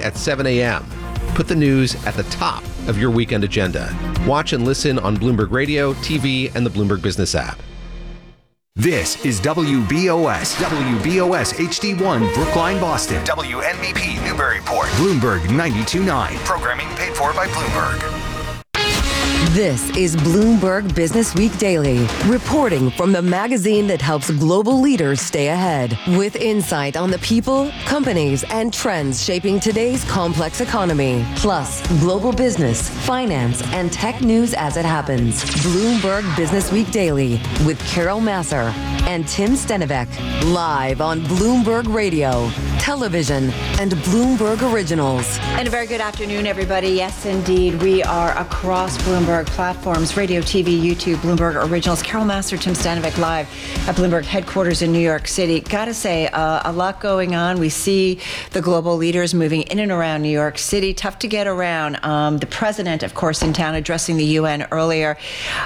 at 7 a.m. Put the news at the top of your weekend agenda. Watch and listen on Bloomberg Radio, TV, and the Bloomberg Business app. This is WBOS HD1, Brookline, Boston. WNBP, Newburyport. Bloomberg 92.9. Programming paid for by Bloomberg. This is Bloomberg Business Week Daily, reporting from the magazine that helps global leaders stay ahead, with insight on the people, companies, and trends shaping today's complex economy, plus global business, finance, and tech news as it happens. Bloomberg Business Week Daily with Carol Massar and Tim Stenovec, live on Bloomberg Radio, television, and Bloomberg Originals. And a very good afternoon, everybody. Yes, indeed, we are across Bloomberg platforms, radio, TV, YouTube, Bloomberg Originals. Carol Massar, Tim Stenovec, live at Bloomberg headquarters in New York City. Gotta say, a lot going on. We see the global leaders moving in and around New York City. Tough to get around. The president, of course, in town addressing the UN earlier.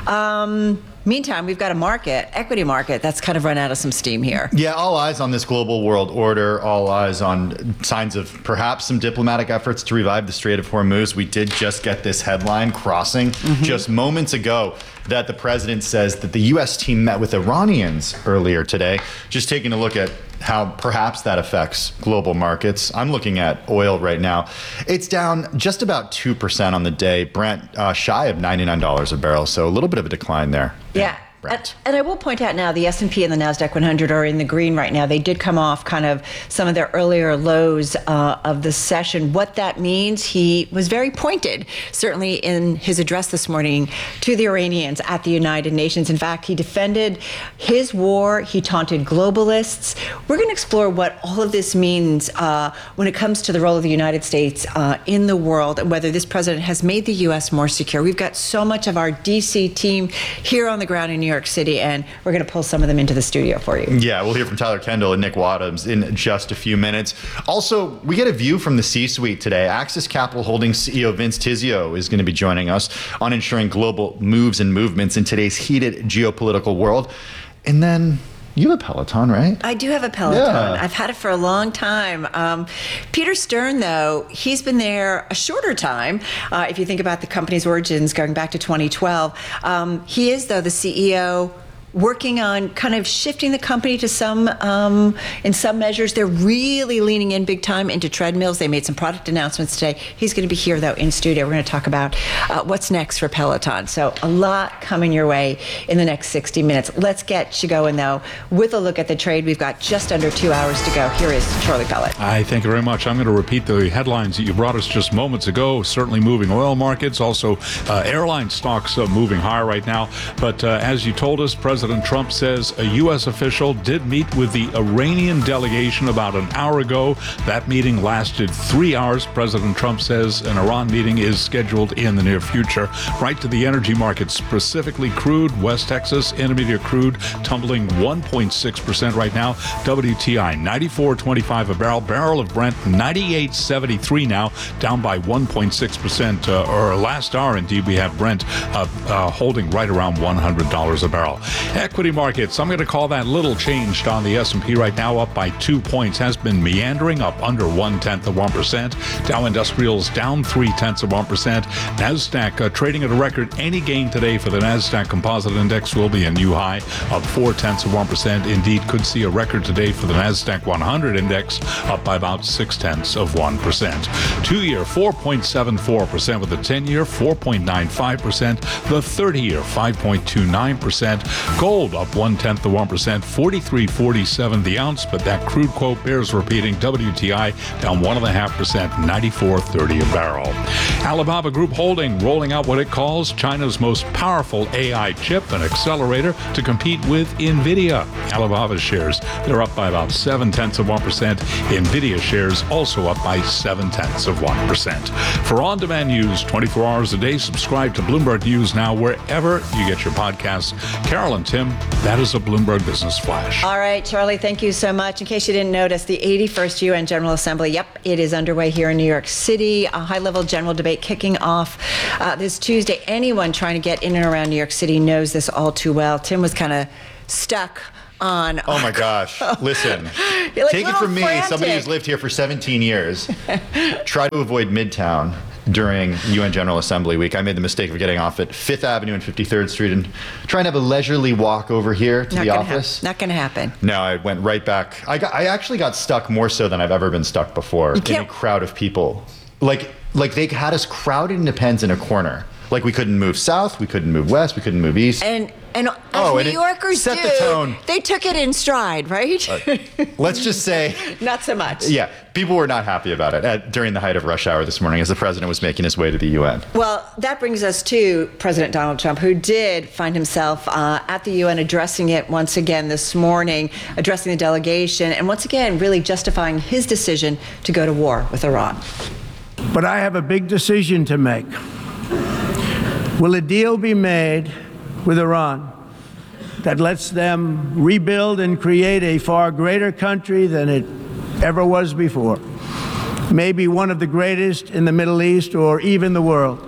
Meantime, we've got a equity market, that's kind of run out of some steam here. Yeah, all eyes on this global world order, all eyes on signs of perhaps some diplomatic efforts to revive the Strait of Hormuz. We did just get this headline crossing just moments ago that the president says that the U.S. team met with Iranians earlier today. Just taking a look at how perhaps that affects global markets. I'm looking at oil right now. It's down just about 2% on the day. Brent shy of $99 a barrel, so a little bit of a decline there. Yeah. And I will point out now the S&P and the NASDAQ 100 are in the green right now. They did come off kind of some of their earlier lows of the session. What that means, he was very pointed, certainly in his address this morning to the Iranians at the United Nations. In fact, he defended his war. He taunted globalists. We're going to explore what all of this means when it comes to the role of the United States in the world and whether this president has made the U.S. more secure. We've got so much of our D.C. team here on the ground in New York City, and we're going to pull some of them into the studio for you. Yeah, we'll hear from Tyler Kendall and Nick Wadhams in just a few minutes. Also, we get a view from the C-suite today. Axis Capital Holdings CEO Vince Tizio is going to be joining us on ensuring global moves and movements in today's heated geopolitical world. And then you have a Peloton, right? I do have a Peloton. Yeah. I've had it for a long time. Peter Stern, though, he's been there a shorter time. If you think about the company's origins going back to 2012, he is, though, the CEO working on kind of shifting the company to some, in some measures. They're really leaning in big time into treadmills. They made some product announcements today. He's going to be here, though, in studio. We're going to talk about what's next for Peloton. So a lot coming your way in the next 60 minutes. Let's get you going, though, with a look at the trade. We've got just under 2 hours to go. Here is Charlie Pellet. Hi, thank you very much. I'm going to repeat the headlines that you brought us just moments ago. Certainly moving oil markets, also airline stocks moving higher right now. But as you told us, President Trump says a U.S. official did meet with the Iranian delegation about an hour ago. That meeting lasted 3 hours. President Trump says an Iran meeting is scheduled in the near future. Right to the energy markets, specifically crude. West Texas Intermediate crude tumbling 1.6% right now. WTI 94.25 a barrel. Barrel of Brent 98.73 now, down by 1.6%. Or last hour, indeed, we have Brent holding right around $100 a barrel. Equity markets, I'm going to call that little changed on the S&P right now, up by 2 points. Has been meandering up under 0.1%. Dow Industrials down 0.3%. NASDAQ trading at a record. Any gain today for the NASDAQ Composite Index will be a new high of 0.4%. Indeed, could see a record today for the NASDAQ 100 Index, up by about 0.6%. 2-year 4.74%, with the 10-year 4.95%. The 30-year 5.29%. Gold up 0.1%, 43.47 the ounce, but that crude quote bears repeating. WTI down 1.5%, 94.30 a barrel. Alibaba Group Holding rolling out what it calls China's most powerful AI chip and accelerator to compete with NVIDIA. Alibaba shares, they're up by about 0.7%. NVIDIA shares also up by 0.7%. For on-demand news 24 hours a day, subscribe to Bloomberg News Now wherever you get your podcasts. Carol and Tim, that is a Bloomberg Business Flash. All right, Charlie, thank you so much. In case you didn't notice, the 81st UN General Assembly, it is underway here in New York City. A high-level general debate kicking off this Tuesday. Anyone trying to get in and around New York City knows this all too well. Tim was kind of stuck on. Oh my gosh. Listen, You're like take it little from me, somebody frantic. who's lived here for 17 years. Try to avoid Midtown during UN General Assembly week. I made the mistake of getting off at 5th Avenue and 53rd Street and trying to have a leisurely walk over here to the office. Not going to happen. No, I went right back. I actually got stuck more so than I've ever been stuck before in a crowd of people. Like they had us crowded in the pens in a corner. Like we couldn't move south, we couldn't move west, we couldn't move east. And and New Yorkers set the tone. They took it in stride, right? Let's just say, not so much. Yeah, people were not happy about it during the height of rush hour this morning as the president was making his way to the UN. Well, that brings us to President Donald Trump, who did find himself at the UN addressing it once again this morning, addressing the delegation, and once again really justifying his decision to go to war with Iran. But I have a big decision to make. Will a deal be made with Iran that lets them rebuild and create a far greater country than it ever was before? Maybe one of the greatest in the Middle East or even the world?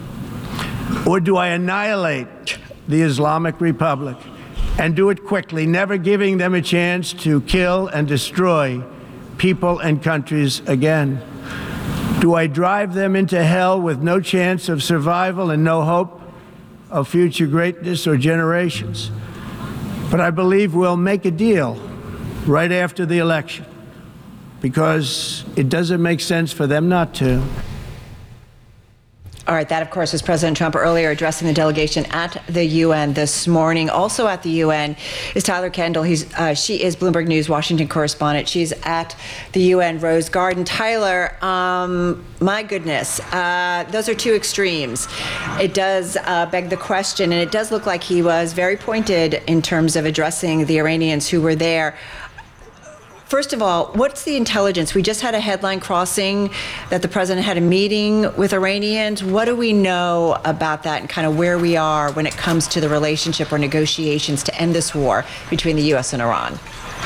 Or do I annihilate the Islamic Republic and do it quickly, never giving them a chance to kill and destroy people and countries again? Do I drive them into hell with no chance of survival and no hope of future greatness or generations? But I believe we'll make a deal right after the election, because it doesn't make sense for them not to. All right, that, of course, was President Trump earlier addressing the delegation at the UN this morning. Also at the UN is Tyler Kendall. She is Bloomberg News Washington correspondent. She's at the UN Rose Garden. Tyler, my goodness, those are two extremes. It does beg the question, and it does look like he was very pointed in terms of addressing the Iranians who were there. First of all, what's the intelligence? We just had a headline crossing that the president had a meeting with Iranians. What do we know about that and kind of where we are when it comes to the relationship or negotiations to end this war between the U.S. and Iran?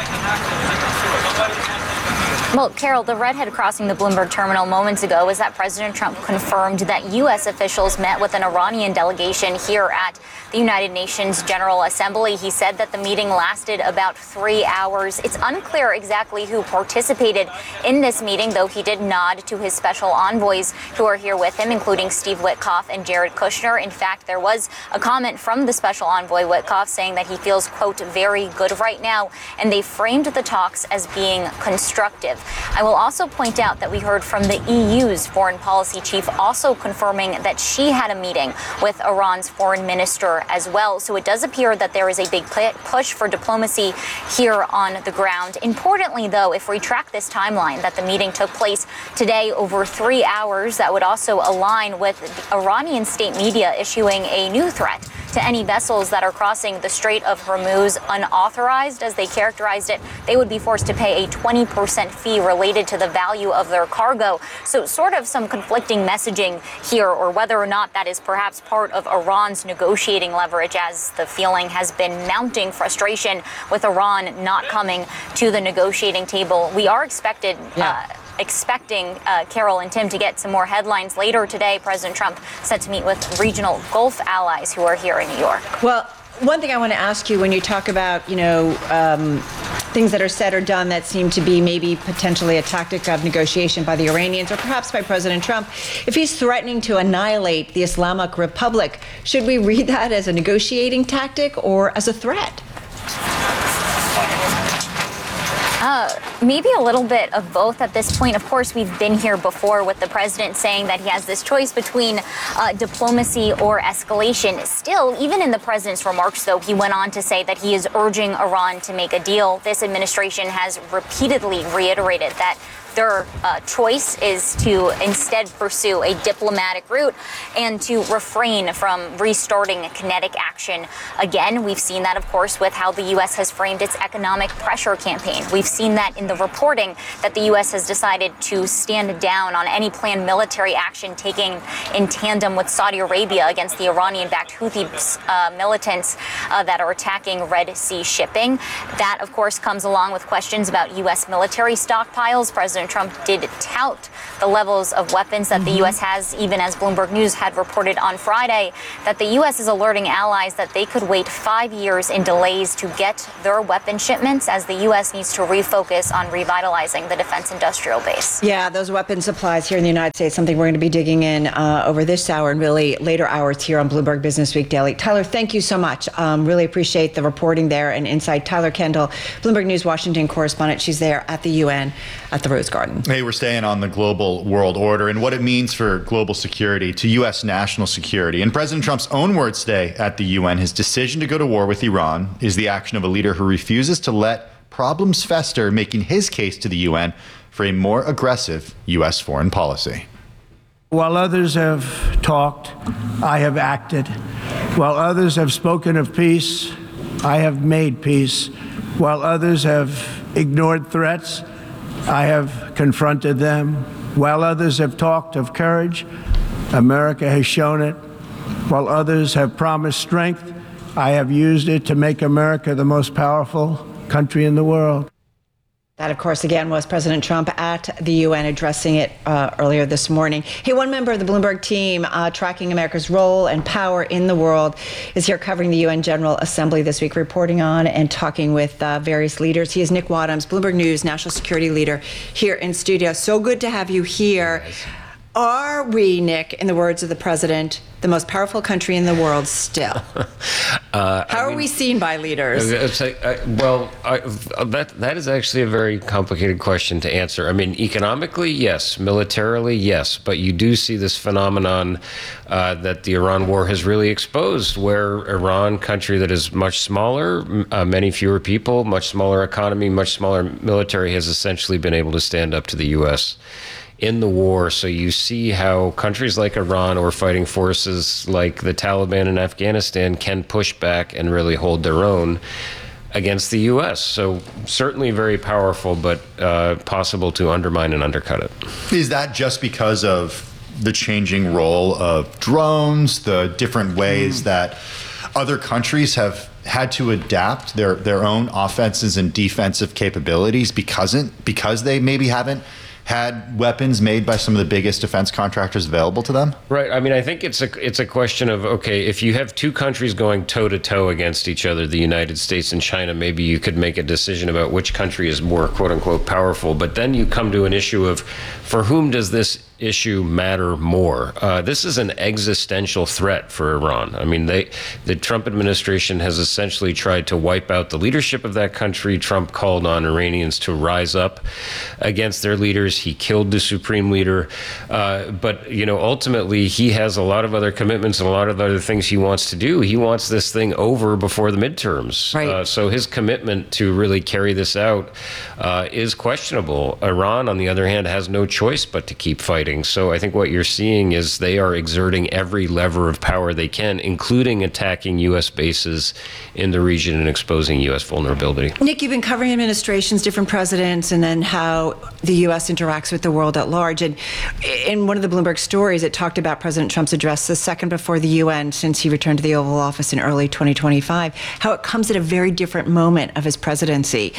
Well, Carol, the redhead crossing the Bloomberg terminal moments ago was that President Trump confirmed that U.S. officials met with an Iranian delegation here at the United Nations General Assembly. He said that the meeting lasted about 3 hours. It's unclear exactly who participated in this meeting, though he did nod to his special envoys who are here with him, including Steve Witkoff and Jared Kushner. In fact, there was a comment from the special envoy Witkoff saying that he feels, quote, very good right now, and they framed the talks as being constructive. I will also point out that we heard from the EU's foreign policy chief also confirming that she had a meeting with Iran's foreign minister as well. So it does appear that there is a big push for diplomacy here on the ground. Importantly, though, if we track this timeline that the meeting took place today over 3 hours, that would also align with Iranian state media issuing a new threat to any vessels that are crossing the Strait of Hormuz unauthorized, as they characterized it. They would be forced to pay a 20% fee related to the value of their cargo. So sort of some conflicting messaging here, or whether or not that is perhaps part of Iran's negotiating leverage, as the feeling has been mounting frustration with Iran not coming to the negotiating table. We are expecting Carol and Tim to get some more headlines later today. President Trump set to meet with regional Gulf allies who are here in New York. Well, one thing I want to ask you when you talk about, things that are said or done that seem to be maybe potentially a tactic of negotiation by the Iranians or perhaps by President Trump, if he's threatening to annihilate the Islamic Republic, should we read that as a negotiating tactic or as a threat? Maybe a little bit of both at this point. Of course, we've been here before with the president saying that he has this choice between diplomacy or escalation. Still, even in the president's remarks, though, he went on to say that he is urging Iran to make a deal. This administration has repeatedly reiterated that their choice is to instead pursue a diplomatic route and to refrain from restarting kinetic action again. We've seen that, of course, with how the U.S. has framed its economic pressure campaign. We've seen that in the reporting that the U.S. has decided to stand down on any planned military action taken in tandem with Saudi Arabia against the Iranian-backed Houthi militants that are attacking Red Sea shipping. That, of course, comes along with questions about U.S. military stockpiles. President President Trump did tout the levels of weapons that the U.S. has, even as Bloomberg News had reported on Friday, that the U.S. is alerting allies that they could wait 5 years in delays to get their weapon shipments as the U.S. needs to refocus on revitalizing the defense industrial base. Yeah, those weapon supplies here in the United States, something we're going to be digging in over this hour and really later hours here on Bloomberg Business Week Daily. Tyler, thank you so much. Really appreciate the reporting there and insight. Tyler Kendall, Bloomberg News Washington correspondent. She's there at the UN at the Rose Garden. Hey, we're staying on the global world order and what it means for global security to U.S. national security. In President Trump's own words today at the UN, his decision to go to war with Iran is the action of a leader who refuses to let problems fester, making his case to the UN for a more aggressive U.S. foreign policy. While others have talked, I have acted. While others have spoken of peace, I have made peace. While others have ignored threats, I have confronted them. While others have talked of courage, America has shown it. While others have promised strength, I have used it to make America the most powerful country in the world. That, of course, again, was President Trump at the UN addressing it earlier this morning. Hey, one member of the Bloomberg team tracking America's role and power in the world is here covering the UN General Assembly this week, reporting on and talking with various leaders. He is Nick Wadhams, Bloomberg News national security leader, here in studio. So good to have you here. Are we, Nick, in the words of the president, the most powerful country in the world still? How are we seen by leaders? That is actually a very complicated question to answer. I mean, economically, yes. Militarily, yes. But you do see this phenomenon that the Iran war has really exposed, where Iran, country that is much smaller, many fewer people, much smaller economy, much smaller military, has essentially been able to stand up to the U.S. in the war. So you see how countries like Iran or fighting forces like the Taliban in Afghanistan can push back and really hold their own against the U.S. So certainly very powerful, but possible to undermine and undercut it. Is that just because of the changing role of drones, the different ways that other countries have had to adapt their own offenses and defensive capabilities because they maybe haven't had weapons made by some of the biggest defense contractors available to them? Right. I mean, I think it's a question of, okay, if you have two countries going toe-to-toe against each other, the United States and China, maybe you could make a decision about which country is more, quote-unquote, powerful. But then you come to an issue of, for whom does this issue matter more? This is an existential threat for Iran. I mean, the Trump administration has essentially tried to wipe out the leadership of that country. Trump called on Iranians to rise up against their leaders. He killed the supreme leader. But, you know, ultimately, he has a lot of other commitments and a lot of other things he wants to do. He wants this thing over before the midterms. Right. So his commitment to really carry this out is questionable. Iran, on the other hand, has no choice but to keep fighting. So I think what you're seeing is they are exerting every lever of power they can, including attacking U.S. bases in the region and exposing U.S. vulnerability. Nick, you've been covering administrations, different presidents, and then how the U.S. interacts with the world at large. And in one of the Bloomberg stories, it talked about President Trump's address the second before the UN since he returned to the Oval Office in early 2025, how it comes at a very different moment of his presidency.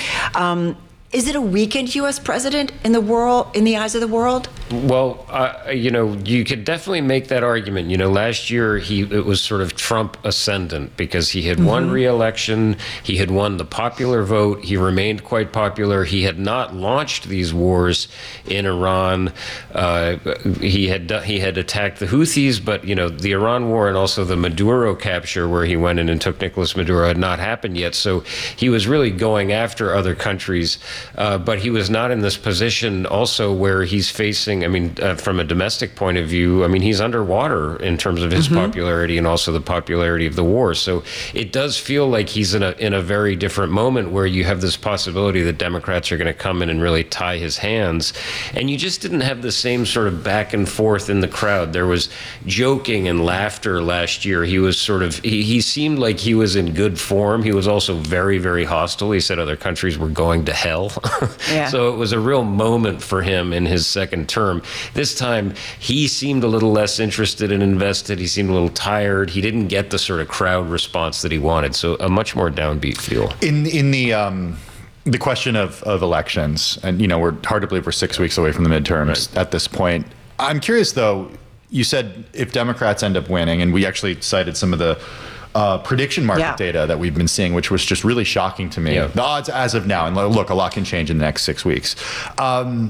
Is it a weakened U.S. president in the world, in the eyes of the world? Well, you know, you could definitely make that argument. You know, last year it was sort of Trump ascendant because he had won re-election, he had won the popular vote, he remained quite popular. He had not launched these wars in Iran. He had attacked the Houthis, but you know, the Iran war and also the Maduro capture, where he went in and took Nicolas Maduro, had not happened yet. So he was really going after other countries. But he was not in this position also where he's facing, I mean, from a domestic point of view, I mean, he's underwater in terms of his popularity and also the popularity of the war. So it does feel like he's in a very different moment where you have this possibility that Democrats are going to come in and really tie his hands. And you just didn't have the same sort of back and forth in the crowd. There was joking and laughter last year. He was sort of, he seemed like he was in good form. He was also very, very hostile. He said other countries were going to hell. Yeah. So it was a real moment for him in his second term. This time, he seemed a little less interested and invested. He seemed a little tired. He didn't get the sort of crowd response that he wanted. So a much more downbeat feel. the question of elections, and we're hard to believe we're 6 weeks away from the midterms at this point. I'm curious, though. You said if Democrats end up winning, and we actually cited some of the prediction market data that we've been seeing, which was just really shocking to me. The odds as of now, and look, a lot can change in the next 6 weeks. How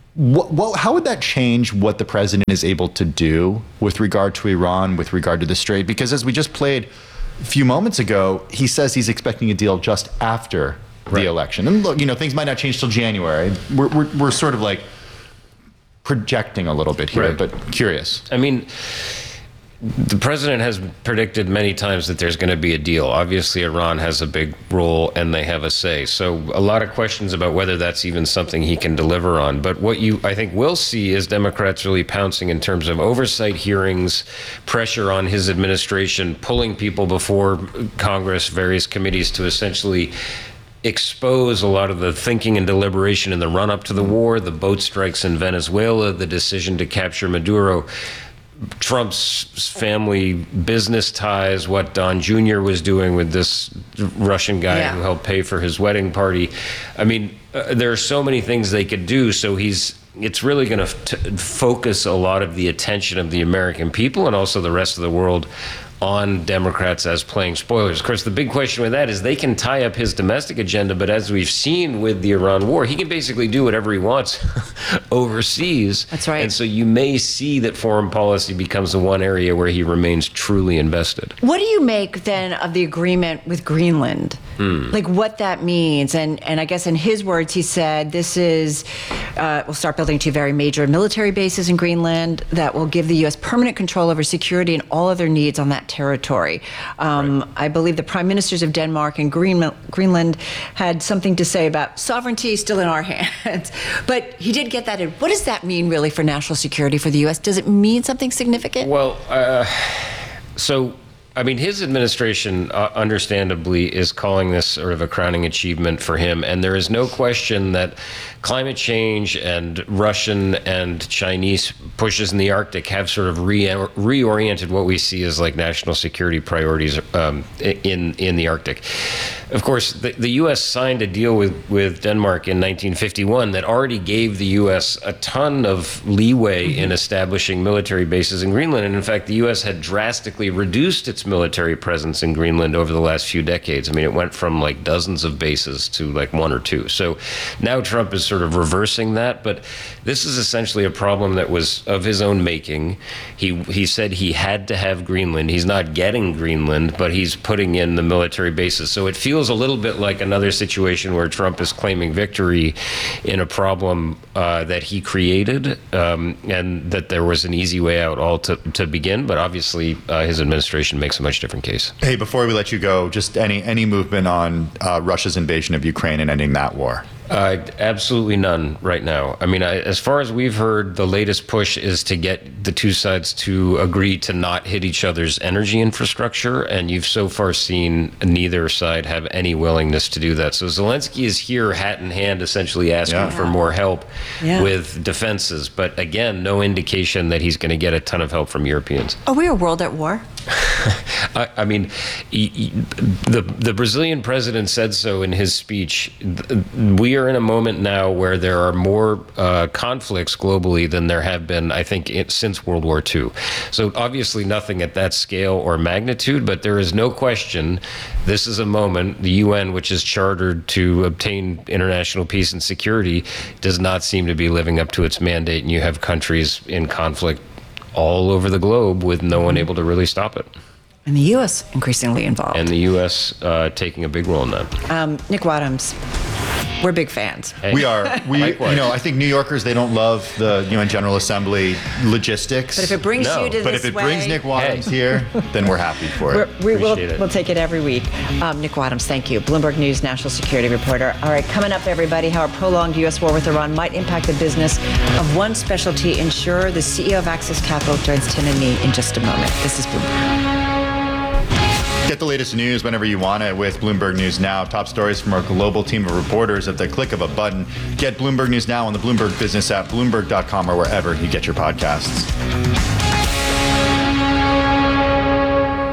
would that change what the president is able to do with regard to Iran, with regard to the Strait? Because as we just played a few moments ago, he says he's expecting a deal just after the election. And look, things might not change till January. We're sort of like projecting a little bit here, but curious. I mean, the president has predicted many times that there's going to be a deal. Obviously, Iran has a big role and they have a say. So a lot of questions about whether that's even something he can deliver on. But what I think will see is Democrats really pouncing in terms of oversight hearings, pressure on his administration, pulling people before Congress, various committees to essentially expose a lot of the thinking and deliberation in the run-up to the war, the boat strikes in Venezuela, the decision to capture Maduro, Trump's family business ties, what Don Jr. was doing with this Russian guy who helped pay for his wedding party. I mean, there are so many things they could do. So it's really going to focus a lot of the attention of the American people and also the rest of the world on Democrats as playing spoilers. Of course, the big question with that is they can tie up his domestic agenda, but as we've seen with the Iran war, he can basically do whatever he wants overseas. That's right. And so you may see that foreign policy becomes the one area where he remains truly invested. What do you make then of the agreement with Greenland? Like what that means? And I guess in his words, he said, this is, we'll start building 2 very major military bases in Greenland that will give the U.S. permanent control over security and all other needs on that territory. I believe the prime ministers of Denmark and Greenland had something to say about sovereignty still in our hands. But he did get that in. What does that mean really for national security for the U.S.? Does it mean something significant? Well, I mean, his administration, understandably, is calling this sort of a crowning achievement for him. And there is no question that climate change and Russian and Chinese pushes in the Arctic have sort of reoriented what we see as like national security priorities in the Arctic. Of course, the U.S. signed a deal with Denmark in 1951 that already gave the U.S. a ton of leeway in establishing military bases in Greenland. And in fact, the U.S. had drastically reduced its military presence in Greenland over the last few decades. I mean, it went from like dozens of bases to like 1 or 2. So now Trump is sort of reversing that. But this is essentially a problem that was of his own making. He said he had to have Greenland. He's not getting Greenland, but he's putting in the military bases. So it feels a little bit like another situation where Trump is claiming victory in a problem that he created, and that there was an easy way out all to begin. But obviously, his administration makes a much different case. Hey, before we let you go, just any movement on Russia's invasion of Ukraine and ending that war? Absolutely none right now. I mean, as far as we've heard, the latest push is to get the two sides to agree to not hit each other's energy infrastructure, and you've so far seen neither side have any willingness to do that. So Zelensky is here, hat in hand, essentially asking for more help with defenses, but again, no indication that he's going to get a ton of help from Europeans. Are we a world at war? I mean, the Brazilian president said so in his speech. We are in a moment now where there are more conflicts globally than there have been, I think, since World War II. So obviously nothing at that scale or magnitude, but there is no question this is a moment the UN, which is chartered to obtain international peace and security, does not seem to be living up to its mandate, and you have countries in conflict all over the globe with no one able to really stop it. And the U.S. increasingly involved. And the U.S. Taking a big role in that. Nick Wadhams, we're big fans. Hey. We are. I think New Yorkers, they don't love the UN General Assembly logistics. But if it brings you to But this if it way, brings Nick Wadhams here, then we're happy for it. We'll take it every week. Nick Wadhams, thank you. Bloomberg News national security reporter. All right, coming up, everybody, how a prolonged U.S. war with Iran might impact the business of one specialty insurer. The CEO of Axis Capital joins Tim and me in just a moment. This is Bloomberg. Get the latest news whenever you want it with Bloomberg News Now. Top stories from our global team of reporters at the click of a button. Get Bloomberg News Now on the Bloomberg Business app, Bloomberg.com, or wherever you get your podcasts.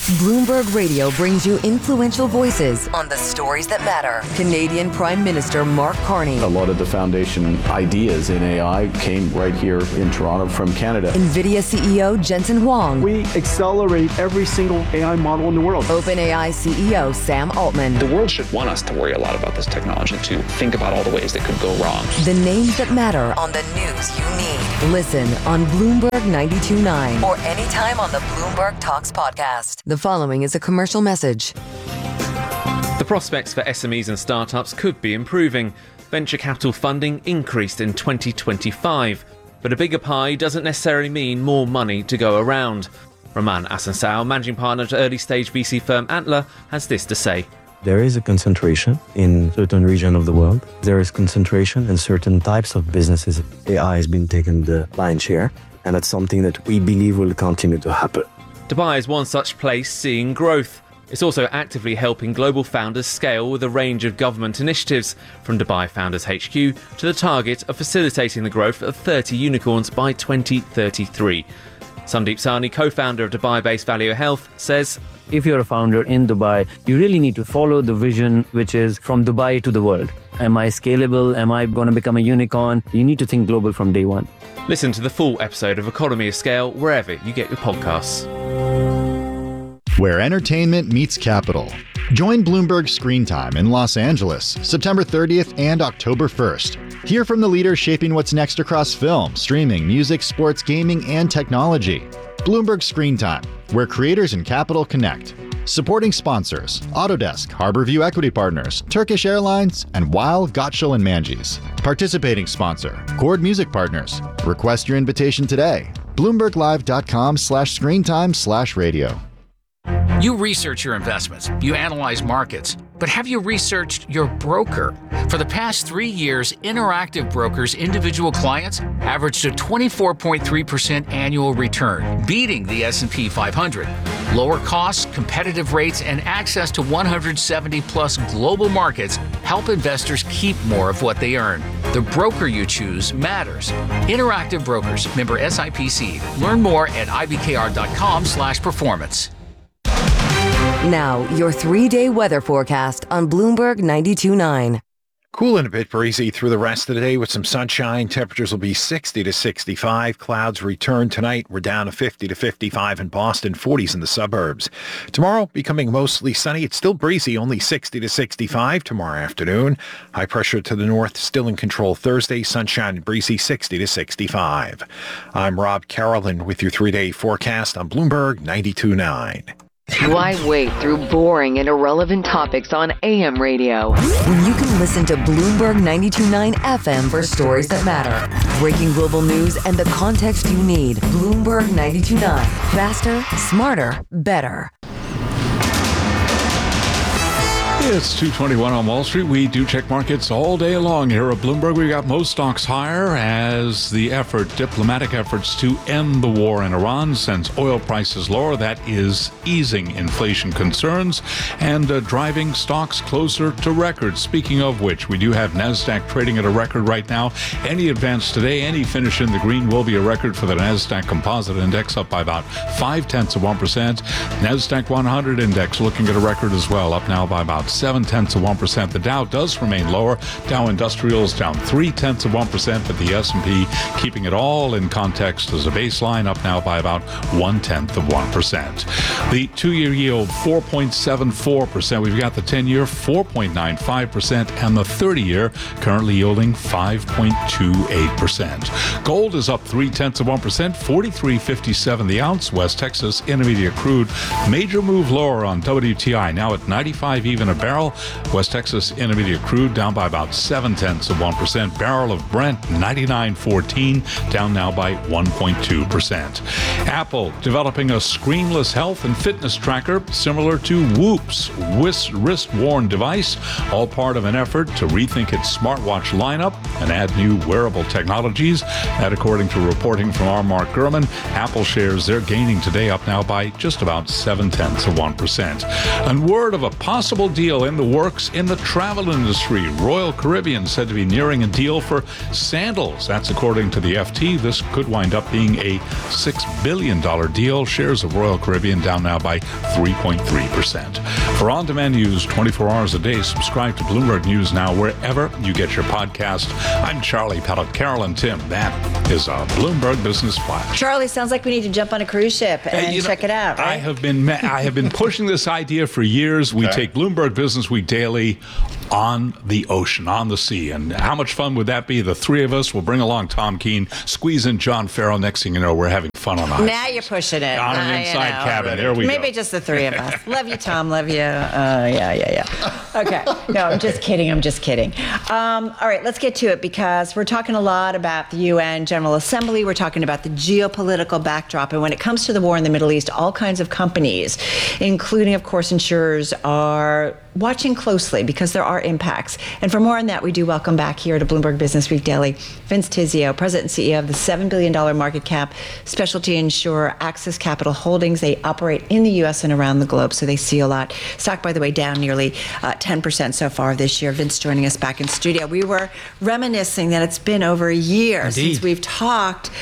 Bloomberg Radio brings you influential voices on the stories that matter. Canadian Prime Minister Mark Carney. A lot of the foundation ideas in AI came right here in Toronto from Canada. NVIDIA CEO Jensen Huang. We accelerate every single AI model in the world. OpenAI CEO Sam Altman. The world should want us to worry a lot about this technology, to think about all the ways that could go wrong. The names that matter on the news you need. Listen on Bloomberg 92.9 or anytime on the Bloomberg Talks podcast. The following is a commercial message. The prospects for SMEs and startups could be improving. Venture capital funding increased in 2025, but a bigger pie doesn't necessarily mean more money to go around. Roman Asansao, managing partner at early-stage VC firm Antler, has this to say. There is a concentration in certain regions of the world. There is concentration in certain types of businesses. AI has been taking the lion's share, and that's something that we believe will continue to happen. Dubai is one such place seeing growth. It's also actively helping global founders scale with a range of government initiatives, from Dubai Founders HQ to the target of facilitating the growth of 30 unicorns by 2033. Sandeep Sahni, co-founder of Dubai-based Value Health, says, if you're a founder in Dubai, you really need to follow the vision, which is from Dubai to the world. Am I scalable? Am I going to become a unicorn? You need to think global from day one. Listen to the full episode of Economy of Scale wherever you get your podcasts. Where entertainment meets capital. Join Bloomberg Screen Time in Los Angeles, September 30th and October 1st. Hear from the leaders shaping what's next across film, streaming, music, sports, gaming, and technology. Bloomberg Screen Time, where creators and capital connect. Supporting sponsors, Autodesk, Harborview Equity Partners, Turkish Airlines, and Weil, Gotshal & Manges. Participating sponsor, Chord Music Partners. Request your invitation today. BloombergLive.com/screentime/radio. You research your investments, you analyze markets, but have you researched your broker? For the past 3 years, Interactive Brokers' individual clients averaged a 24.3% annual return, beating the S&P 500. Lower costs, competitive rates, and access to 170-plus global markets help investors keep more of what they earn. The broker you choose matters. Interactive Brokers, member SIPC. Learn more at ibkr.com/performance. Now, your 3-day weather forecast on Bloomberg 92.9. Cool and a bit breezy through the rest of the day with some sunshine. Temperatures will be 60 to 65. Clouds return tonight. We're down to 50 to 55 in Boston, 40s in the suburbs. Tomorrow, becoming mostly sunny. It's still breezy, only 60 to 65 tomorrow afternoon. High pressure to the north, still in control Thursday. Sunshine and breezy, 60 to 65. I'm Rob Carolyn with your 3-day forecast on Bloomberg 92.9. Why wait through boring and irrelevant topics on AM radio when you can listen to Bloomberg 92.9 FM for stories that matter? Breaking global news and the context you need. Bloomberg 92.9. Faster, smarter, better. It's 2:21 on Wall Street. We do check markets all day long here at Bloomberg. We got most stocks higher as the diplomatic efforts to end the war in Iran sends oil prices lower. That is easing inflation concerns and driving stocks closer to records. Speaking of which, we do have NASDAQ trading at a record right now. Any advance today, any finish in the green will be a record for the NASDAQ Composite Index, up by about 0.5%. NASDAQ 100 Index looking at a record as well, up now by about 0.7%. The Dow does remain lower. Dow Industrials down 0.3%, but the S&P keeping it all in context as a baseline, up now by about 0.1%. The 2-year yield 4.74%. We've got the 10-year 4.95%, and the 30-year currently yielding 5.28%. Gold is up 0.3%, $43.57 the ounce. West Texas Intermediate crude major move lower on WTI, now at 95 even a barrel. West Texas Intermediate crude down by about 0.7%. Barrel of Brent 99.14, down now by 1.2%. Apple developing a screenless health and fitness tracker similar to Whoop's wrist-worn device, all part of an effort to rethink its smartwatch lineup and add new wearable technologies. That according to reporting from our Mark Gurman. Apple shares, they're gaining today, up now by just about 0.7%. And word of a possible deal deal in the works in the travel industry. Royal Caribbean said to be nearing a deal for sandals. That's according to the FT. This could wind up being a $6 billion deal. Shares of Royal Caribbean down now by 3.3%. For on-demand news 24 hours a day, subscribe to Bloomberg News Now wherever you get your podcast. I'm Charlie Pellet. Carol and Tim, that is a Bloomberg Business Flash. Charlie, sounds like we need to jump on a cruise ship and check it out, right? I have been pushing this idea for years. We take Bloomberg Business Week Daily on the ocean, on the sea. And how much fun would that be? The three of us will bring along Tom Keene, squeeze in John Farrell. Next thing you know, we're having fun on ice. Now you're pushing it. On an inside cabin. There we go. Maybe just the three of us. Love you, Tom. Love you. Yeah. Okay. No, I'm just kidding. All right, let's get to it because we're talking a lot about the UN General Assembly. We're talking about the geopolitical backdrop. And when it comes to the war in the Middle East, all kinds of companies, including, of course, insurers, are watching closely because there are impacts. And for more on that, we do welcome back here to Bloomberg Business Week Daily, Vince Tizzio, President and CEO of the $7 billion market cap specialty insurer Axis Capital Holdings. They operate in the U.S. and around the globe, so they see a lot. Stock, by the way, down nearly 10% so far this year. Vince joining us back in studio. We were reminiscing that it's been over a year since we've talked.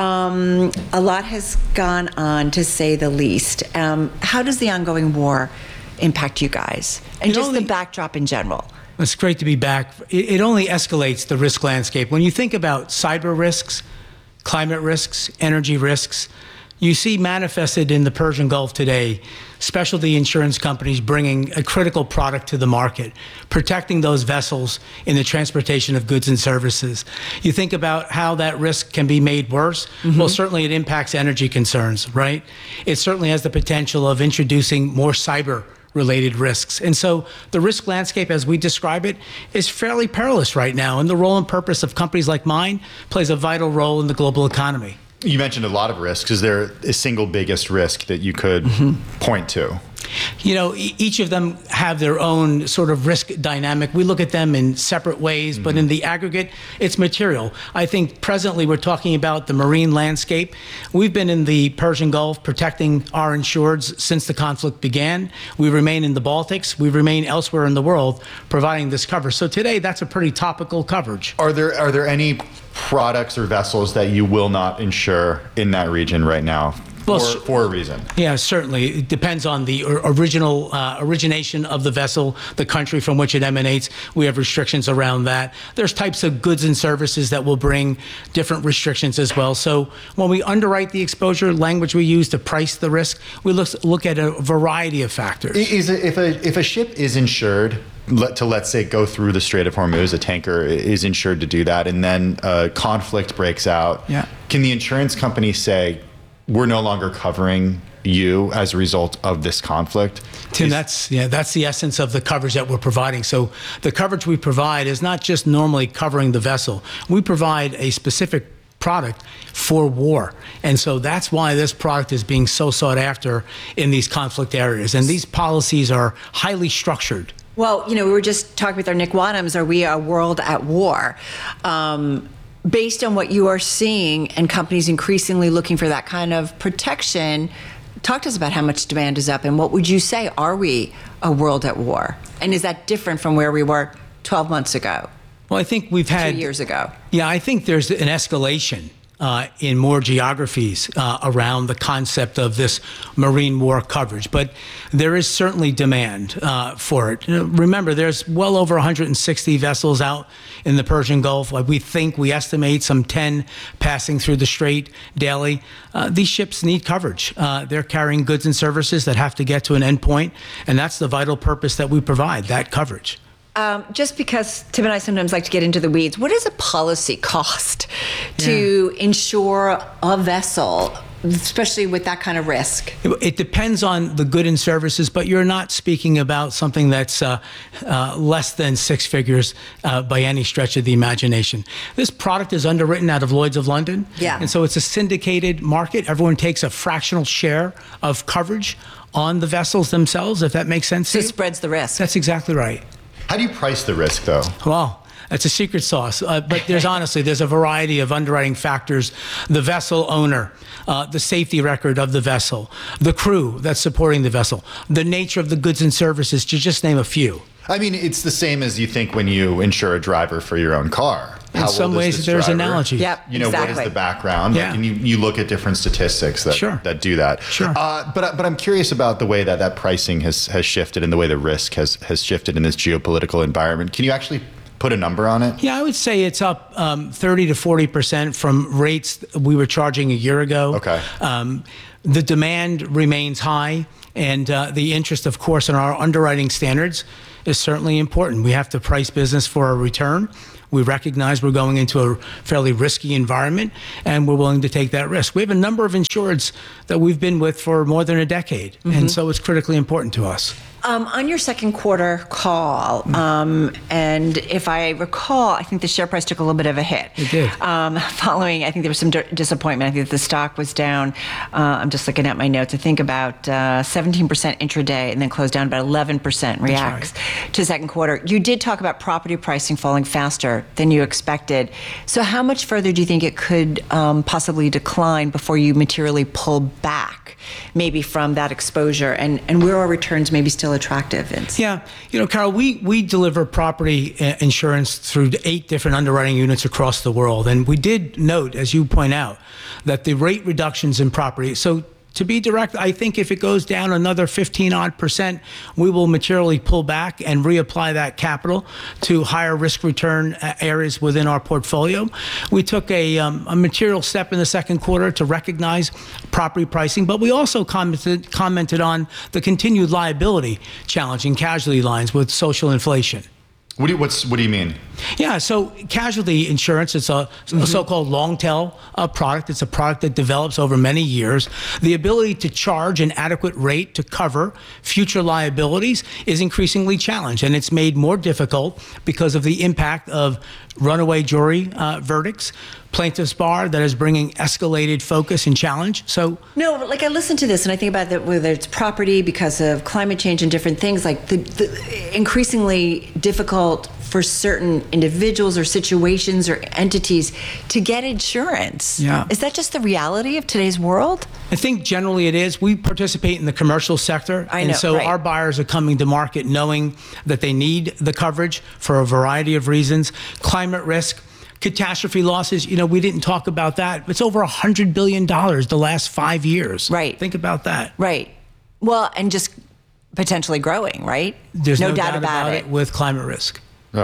A lot has gone on, to say the least. How does the ongoing war impact you guys? And just the backdrop in general. It's great to be back. It only escalates the risk landscape. When you think about cyber risks, climate risks, energy risks, you see manifested in the Persian Gulf today, specialty insurance companies bringing a critical product to the market, protecting those vessels in the transportation of goods and services. You think about how that risk can be made worse. Well, certainly it impacts energy concerns, right? It certainly has the potential of introducing more cyber-related risks. And so the risk landscape, as we describe it, is fairly perilous right now. And the role and purpose of companies like mine plays a vital role in the global economy. You mentioned a lot of risks. Is there a single biggest risk that you could point to? You know, each of them have their own sort of risk dynamic. We look at them in separate ways, but in the aggregate, it's material. I think presently we're talking about the marine landscape. We've been in the Persian Gulf protecting our insureds since the conflict began. We remain in the Baltics. We remain elsewhere in the world providing this coverage. So today, that's a pretty topical coverage. Are there any products or vessels that you will not insure in that region right now? For a reason. Yeah, certainly. It depends on the origination of the vessel, the country from which it emanates. We have restrictions around that. There's types of goods and services that will bring different restrictions as well. So when we underwrite the exposure, language we use to price the risk, we look at a variety of factors. If a ship is insured, let's say go through the Strait of Hormuz, a tanker is insured to do that, and then a conflict breaks out, can the insurance company say, we're no longer covering you as a result of this conflict? Tim, that's the essence of the coverage that we're providing. So the coverage we provide is not just normally covering the vessel. We provide a specific product for war. And so that's why this product is being so sought after in these conflict areas. And these policies are highly structured. Well, you know, we were just talking with our Nick Wadhams, are we a world at war? Based on what you are seeing and companies increasingly looking for that kind of protection, talk to us about how much demand is up and what would you say, are we a world at war? And is that different from where we were 12 months ago? Well, I think we've had 2 years ago. Yeah, I think there's an escalation in more geographies around the concept of this marine war coverage. But there is certainly demand for it. Remember, there's well over 160 vessels out in the Persian Gulf. We estimate some 10 passing through the Strait daily. These ships need coverage. They're carrying goods and services that have to get to an endpoint, and that's the vital purpose that we provide, that coverage. Just because Tim and I sometimes like to get into the weeds, what does a policy cost to insure a vessel, especially with that kind of risk? It depends on the good and services, but you're not speaking about something that's less than six figures by any stretch of the imagination. This product is underwritten out of Lloyd's of London. Yeah. And so it's a syndicated market. Everyone takes a fractional share of coverage on the vessels themselves, if that makes sense to you. So it spreads the risk. That's exactly right. How do you price the risk, though? Well, It's a secret sauce. But there's a variety of underwriting factors. The vessel owner, the safety record of the vessel, the crew that's supporting the vessel, the nature of the goods and services, to just name a few. I mean, it's the same as you think when you insure a driver for your own car. In some ways, there's analogy. Yep, You know, exactly. what is the background? Yeah. Like, and you look at different statistics that do that. Sure. But I'm curious about the way that pricing has shifted and the way the risk has shifted in this geopolitical environment. Can you actually put a number on it? Yeah, I would say it's up 30 to 40% from rates we were charging a year ago. Okay. The demand remains high, and the interest, of course, in our underwriting standards is certainly important. We have to price business for a return. We recognize we're going into a fairly risky environment, and we're willing to take that risk. We have a number of insureds that we've been with for more than a decade, and so it's critically important to us. On your second quarter call, and if I recall, I think the share price took a little bit of a hit. It did. Following, I think there was some disappointment. I think the stock was down. I'm just looking at my notes. I think about 17% intraday, and then closed down about 11% reacts to second quarter. You did talk about property pricing falling faster than you expected. So how much further do you think it could possibly decline before you materially pull back, maybe from that exposure? And where are returns maybe still attractive, Vince? Yeah, you know, Carol, we deliver property insurance through 8 different underwriting units across the world. And we did note, as you point out, that the rate reductions in property, so to be direct, I think if it goes down another 15-odd%, we will materially pull back and reapply that capital to higher risk return areas within our portfolio. We took a material step in the second quarter to recognize property pricing, but we also commented on the continued liability challenge in casualty lines with social inflation. What do you mean? Yeah, so casualty insurance, it's a so-called long-tail product. It's a product that develops over many years. The ability to charge an adequate rate to cover future liabilities is increasingly challenged, and it's made more difficult because of the impact of runaway jury verdicts, plaintiff's bar that is bringing escalated focus and challenge. So no, but like I listen to this and I think about that, whether it's property because of climate change and different things, like the increasingly difficult for certain individuals or situations or entities to get insurance. Yeah. Is that just the reality of today's world? I think generally it is. We participate in the commercial sector. I know, and so right. our buyers are coming to market knowing that they need the coverage for a variety of reasons. Climate risk, catastrophe losses, you know, we didn't talk about that. It's over $100 billion the last 5 years. Right. Think about that. Right. Well, and just potentially growing, right? There's no doubt about it. with climate risk.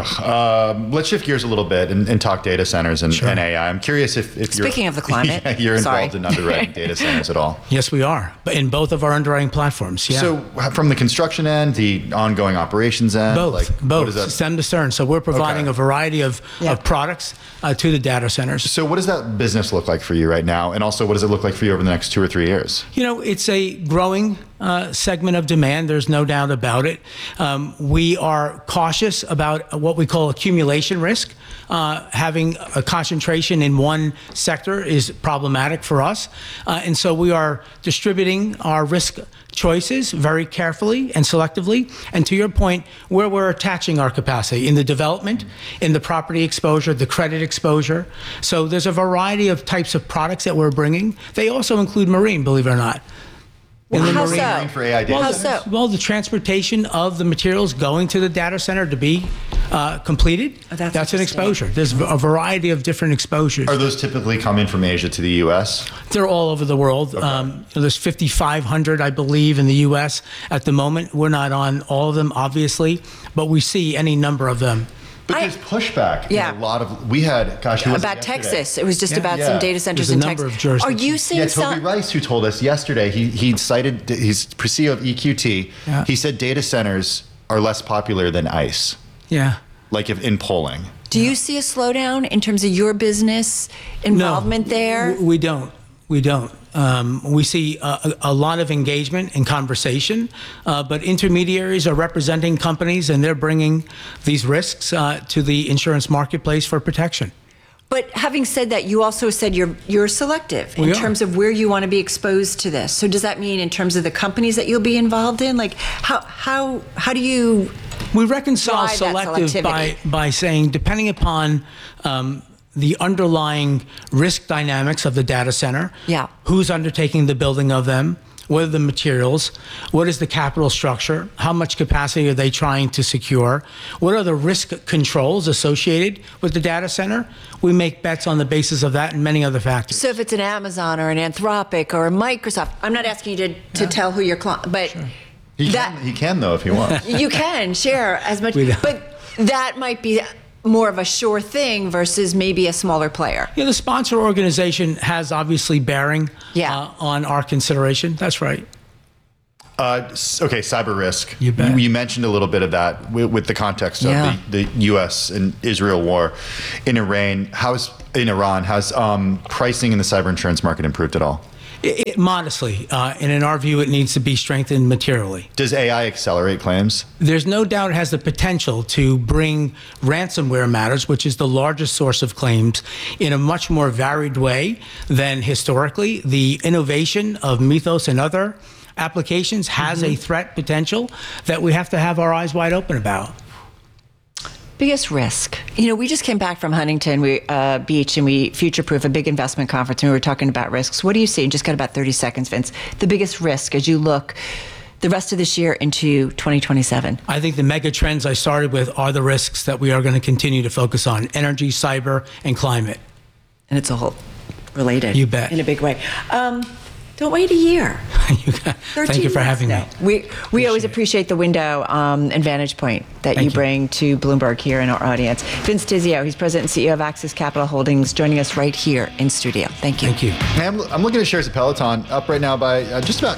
Let's shift gears a little bit and talk data centers and AI. I'm curious if you're... Speaking of the climate. You're Sorry. involved in underwriting data centers at all. Yes, we are. But in both of our underwriting platforms, yeah. So from the construction end, the ongoing operations end? Both. What is that? Stem to stern. So we're providing a variety of products to the data centers. So what does that business look like for you right now? And also, what does it look like for you over the next 2 or 3 years? You know, it's a growing segment of demand. There's no doubt about it. We are cautious about what we call accumulation risk. Having a concentration in one sector is problematic for us. And so we are distributing our risk choices very carefully and selectively. And to your point, where we're attaching our capacity in the development, in the property exposure, the credit exposure. So there's a variety of types of products that we're bringing. They also include marine, believe it or not. How so? For AI data centers? Well, the transportation of the materials going to the data center to be completed, that's an exposure. There's a variety of different exposures. Are those typically coming from Asia to the U.S.? They're all over the world. Okay. There's 5,500, I believe, in the U.S. at the moment. We're not on all of them, obviously, but we see any number of them. But there's pushback. Yeah. A lot of, we had, who was about it yesterday? Texas. It was just about some data centers There's in a number Texas. of jurisdictions. Are you seeing Toby Rice, who told us yesterday, he cited, he's CEO of EQT. Yeah. He said data centers are less popular than ICE. Yeah. Like if in polling. Do you see a slowdown in terms of your business involvement there? We don't. We don't. We see a lot of engagement and conversation, but intermediaries are representing companies and they're bringing these risks to the insurance marketplace for protection. But having said that, you also said you're selective in terms of where you want to be exposed to this. So does that mean in terms of the companies that you'll be involved in? Like how do you We reconcile drive that selective selectivity? by saying, depending upon the underlying risk dynamics of the data center, who's undertaking the building of them, what are the materials, what is the capital structure, how much capacity are they trying to secure, what are the risk controls associated with the data center. We make bets on the basis of that and many other factors. So if it's an Amazon or an Anthropic or a Microsoft, I'm not asking you to tell who your client, but Sure. He can though if he wants. you can share as much, but that might be more of a sure thing versus maybe a smaller player. Yeah, the sponsor organization has obviously bearing on our consideration. That's right. Okay, cyber risk. You bet. You mentioned a little bit of that with the context of the U.S. and Israel war in Iran. How's pricing in the cyber insurance market improved at all? Modestly, and in our view, it needs to be strengthened materially. Does AI accelerate claims? There's no doubt it has the potential to bring ransomware matters, which is the largest source of claims, in a much more varied way than historically. The innovation of Mythos and other applications has a threat potential that we have to have our eyes wide open about. Biggest risk. We just came back from Huntington Beach and we future-proof a big investment conference and we were talking about risks. What do you see? Just got about 30 seconds, Vince. The biggest risk as you look the rest of this year into 2027. I think the mega trends I started with are the risks that we are going to continue to focus on: energy, cyber, and climate. And it's all related. You bet. In a big way. Don't wait a year. Thank you for having me. We always appreciate the window and vantage point that you bring to Bloomberg here in our audience. Vince Tizzio, he's president and CEO of Axis Capital Holdings, joining us right here in studio. Thank you. Thank you. Hey, I'm looking at shares of Peloton, up right now by just about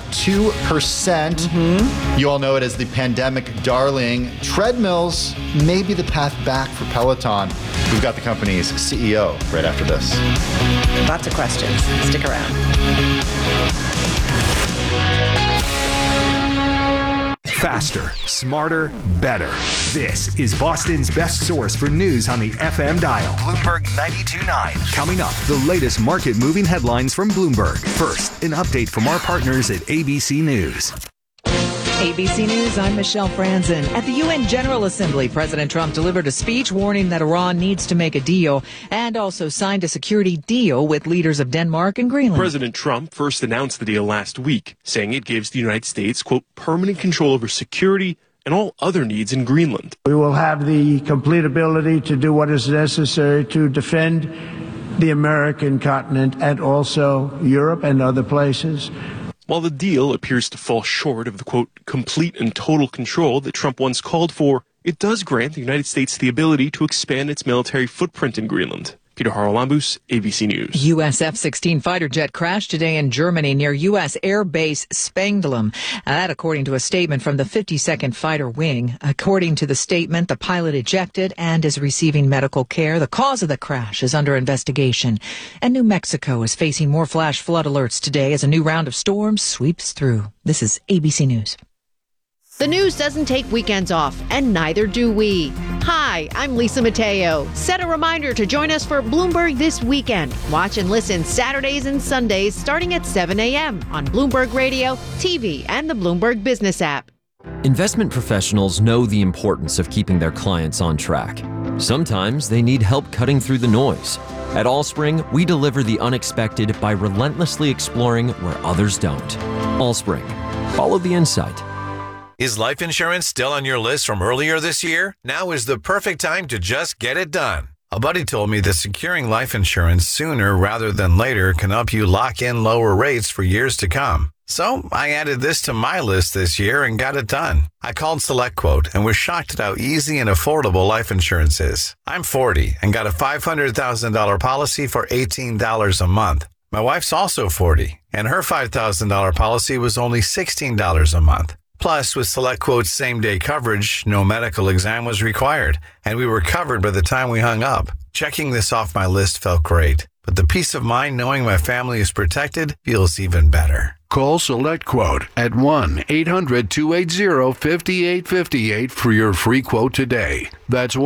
2%. You all know it as the pandemic darling. Treadmills may be the path back for Peloton. We've got the company's CEO right after this. Lots of questions. Stick around. Faster, smarter, better. This is Boston's best source for news on the FM dial. Bloomberg 92.9. Coming up, the latest market-moving headlines from Bloomberg. First, an update from our partners at ABC News. ABC News, I'm Michelle Franzen. At the UN General Assembly, President Trump delivered a speech warning that Iran needs to make a deal and also signed a security deal with leaders of Denmark and Greenland. President Trump first announced the deal last week, saying it gives the United States, quote, permanent control over security and all other needs in Greenland. We will have the complete ability to do what is necessary to defend the American continent and also Europe and other places. While the deal appears to fall short of the, quote, complete and total control that Trump once called for, it does grant the United States the ability to expand its military footprint in Greenland. Peter Haralambous, ABC News. U.S. F-16 fighter jet crashed today in Germany near U.S. Air Base Spangdahlem. That according to a statement from the 52nd Fighter Wing. According to the statement, the pilot ejected and is receiving medical care. The cause of the crash is under investigation. And New Mexico is facing more flash flood alerts today as a new round of storms sweeps through. This is ABC News. The news doesn't take weekends off, and neither do we. Hi, I'm Lisa Mateo. Set a reminder to join us for Bloomberg This Weekend. Watch and listen Saturdays and Sundays starting at 7 a.m. on Bloomberg Radio, TV, and the Bloomberg Business app. Investment professionals know the importance of keeping their clients on track. Sometimes they need help cutting through the noise. At Allspring, we deliver the unexpected by relentlessly exploring where others don't. Allspring. Follow the insight. Is life insurance still on your list from earlier this year? Now is the perfect time to just get it done. A buddy told me that securing life insurance sooner rather than later can help you lock in lower rates for years to come. So I added this to my list this year and got it done. I called SelectQuote and was shocked at how easy and affordable life insurance is. I'm 40 and got a $500,000 policy for $18 a month. My wife's also 40 and her $5,000 policy was only $16 a month. Plus, with SelectQuote's same-day coverage, no medical exam was required, and we were covered by the time we hung up. Checking this off my list felt great, but the peace of mind knowing my family is protected feels even better. Call SelectQuote at 1-800-280-5858 for your free quote today. That's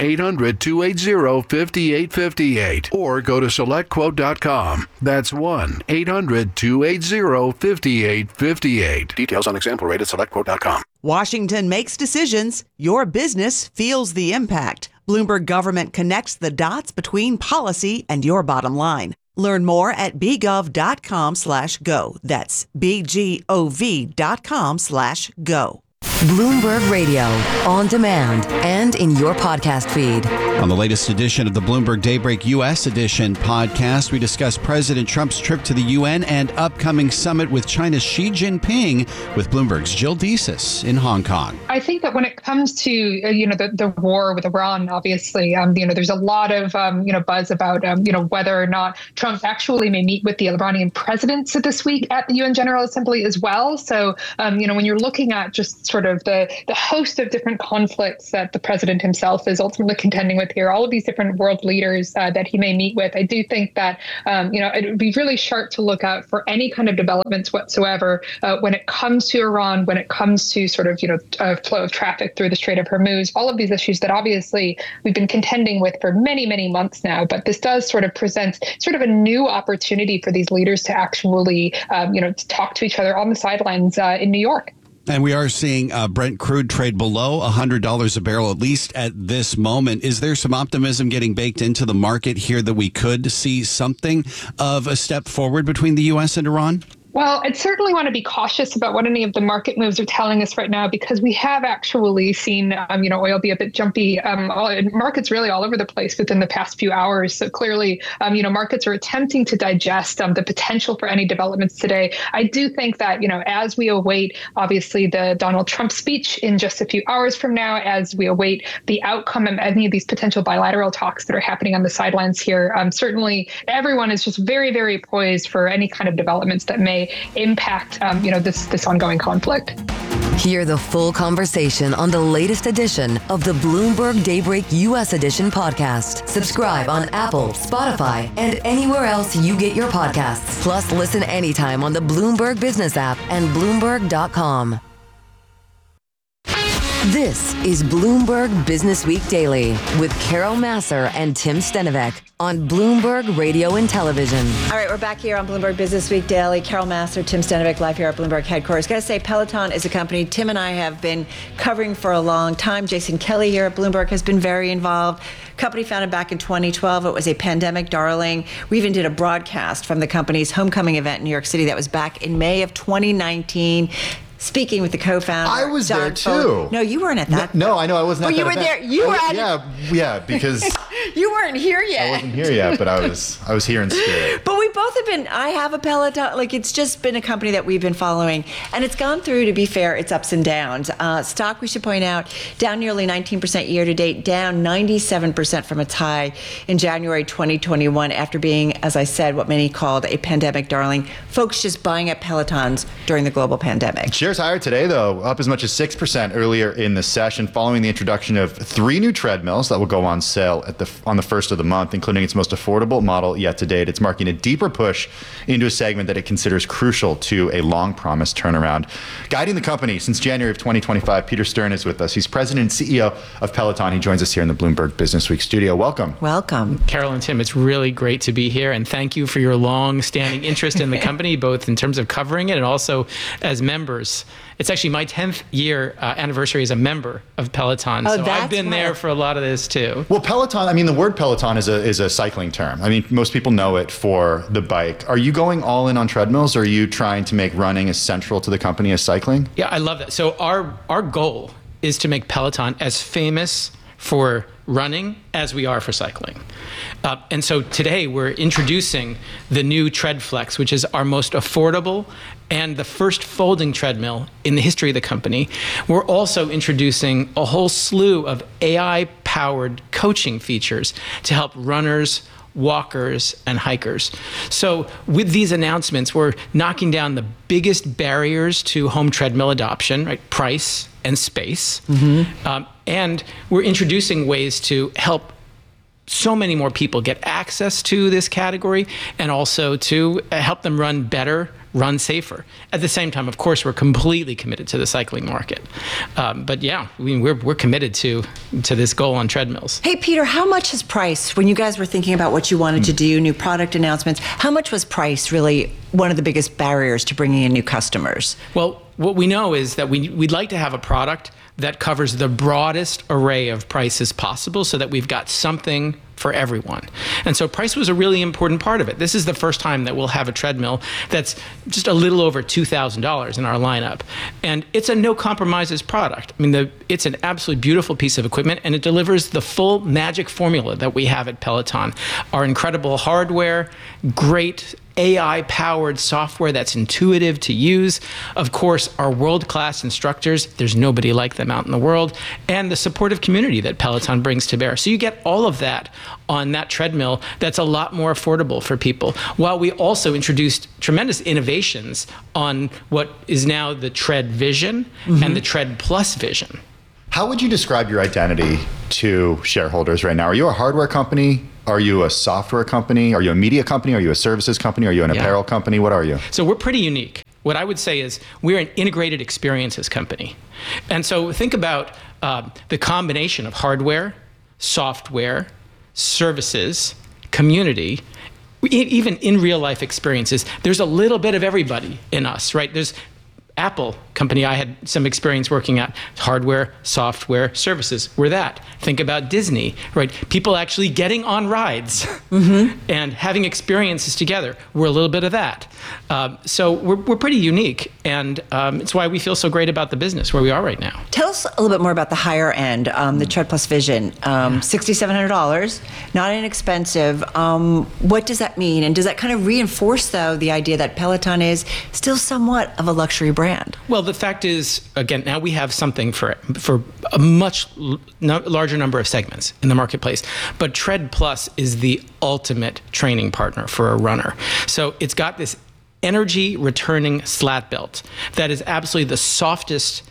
1-800-280-5858. Or go to SelectQuote.com. That's 1-800-280-5858. Details on example rate at SelectQuote.com. Washington makes decisions. Your business feels the impact. Bloomberg Government connects the dots between policy and your bottom line. Learn more at bgov.com/go. That's bgov.com/go. Bloomberg Radio, on demand and in your podcast feed. On the latest edition of the Bloomberg Daybreak U.S. Edition podcast, we discuss President Trump's trip to the UN and upcoming summit with China's Xi Jinping with Bloomberg's Jill Desis in Hong Kong. I think that when it comes to, the war with Iran, obviously, there's a lot of, buzz about, whether or not Trump actually may meet with the Iranian president this week at the UN General Assembly as well. So, when you're looking at just sort of the host of different conflicts that the president himself is ultimately contending with here, all of these different world leaders that he may meet with, I do think that, it would be really sharp to look out for any kind of developments whatsoever when it comes to Iran, when it comes to sort of, flow of traffic through the Strait of Hormuz, all of these issues that obviously we've been contending with for many, many months now. But this does sort of present sort of a new opportunity for these leaders to actually, to talk to each other on the sidelines in New York. And we are seeing Brent crude trade below $100 a barrel, at least at this moment. Is there some optimism getting baked into the market here that we could see something of a step forward between the U.S. and Iran? Well, I'd certainly want to be cautious about what any of the market moves are telling us right now, because we have actually seen, oil be a bit jumpy. Markets really all over the place within the past few hours. So clearly, markets are attempting to digest the potential for any developments today. I do think that, as we await, obviously, the Donald Trump speech in just a few hours from now, as we await the outcome of any of these potential bilateral talks that are happening on the sidelines here, certainly everyone is just very, very poised for any kind of developments that may impact, this ongoing conflict. Hear the full conversation on the latest edition of the Bloomberg Daybreak U.S. Edition podcast. Subscribe on Apple, Spotify, and anywhere else you get your podcasts. Plus, listen anytime on the Bloomberg Business app and Bloomberg.com. This is Bloomberg Business Week Daily with Carol Massar and Tim Stenovec on Bloomberg Radio and Television. All right, we're back here on Bloomberg Business Week Daily. Carol Massar, Tim Stenovec, live here at Bloomberg headquarters. Got to say, Peloton is a company Tim and I have been covering for a long time. Jason Kelly here at Bloomberg has been very involved. Company founded back in 2012. It was a pandemic darling. We even did a broadcast from the company's homecoming event in New York City that was back in May of 2019. Speaking with the co-founder. I was Don there too. Foden. No, you weren't at that. No, I know I wasn't. Oh, at that you were event. there. You were at. Yeah, because you weren't here yet. I wasn't here yet, but I was here in spirit. But we both have been. I have a Peloton. Like, it's just been a company that we've been following, and it's gone through, to be fair, its ups and downs. Stock, we should point out, down nearly 19% year to date, down 97% from its high in January 2021, after being, as I said, what many called a pandemic darling. Folks just buying up Pelotons during the global pandemic. Shares higher today, though, up as much as 6% earlier in the session, following the introduction of 3 new treadmills that will go on sale on the first of the month, including its most affordable model yet to date. It's marking a deeper push into a segment that it considers crucial to a long-promised turnaround. Guiding the company since January of 2025, Peter Stern is with us. He's president and CEO of Peloton. He joins us here in the Bloomberg Business Week studio. Welcome. Welcome. Carol and Tim, it's really great to be here, and thank you for your long-standing interest in the company, both in terms of covering it and also as members. It's actually my 10th year anniversary as a member of Peloton. So I've been there for a lot of this too. Well, Peloton, I mean, the word Peloton is a cycling term. I mean, most people know it for the bike. Are you going all in on treadmills, or are you trying to make running as central to the company as cycling? Yeah, I love that. So our goal is to make Peloton as famous for running as we are for cycling. And so today we're introducing the new TreadFlex, which is our most affordable and the first folding treadmill in the history of the company. We're also introducing a whole slew of AI-powered coaching features to help runners, walkers, and hikers. So with these announcements, we're knocking down the biggest barriers to home treadmill adoption, right? Price and space. And we're introducing ways to help so many more people get access to this category, and also to help them run better, run safer. At the same time, of course, we're completely committed to the cycling market. But yeah, we're committed to this goal on treadmills. Hey, Peter, how much has price, when you guys were thinking about what you wanted to do, new product announcements, how much was price really one of the biggest barriers to bringing in new customers? Well, what we know is that we'd like to have a product that covers the broadest array of prices possible so that we've got something for everyone. And so price was a really important part of it. This is the first time that we'll have a treadmill that's just a little over $2,000 in our lineup. And it's a no compromises product. I mean, it's an absolutely beautiful piece of equipment, and it delivers the full magic formula that we have at Peloton. Our incredible hardware, great AI-powered software that's intuitive to use, of course, our world-class instructors, there's nobody like them out in the world, and the supportive community that Peloton brings to bear. So you get all of that on that treadmill that's a lot more affordable for people, while we also introduced tremendous innovations on what is now the Tread Vision and the Tread Plus Vision. How would you describe your identity to shareholders right now? Are you a hardware company? Are you a software company? Are you a media company? Are you a services company? Are you an apparel company? What are you? So we're pretty unique. What I would say is we're an integrated experiences company. And so think about the combination of hardware, software, services, community, even in real life experiences. There's a little bit of everybody in us, right? There's Apple company I had some experience working at, hardware, software, services. We're that. Think about Disney, right? People actually getting on rides and having experiences together. We're a little bit of that. So we're pretty unique, and it's why we feel so great about the business where we are right now. Tell us a little bit more about the higher end, the Tread Plus Vision. $6,700, not inexpensive. What does that mean? And does that kind of reinforce, though, the idea that Peloton is still somewhat of a luxury brand? Well, the fact is, again, now we have something for a much larger number of segments in the marketplace. But Tread Plus is the ultimate training partner for a runner. So it's got this energy returning slat belt that is absolutely the softest